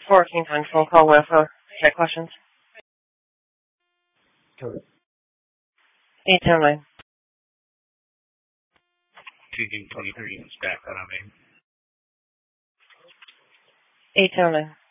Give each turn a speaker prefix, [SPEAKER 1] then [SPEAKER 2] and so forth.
[SPEAKER 1] 14 times phone call with check questions.
[SPEAKER 2] Code.
[SPEAKER 1] 809.
[SPEAKER 3] 2223 stack that I made.
[SPEAKER 1] 809.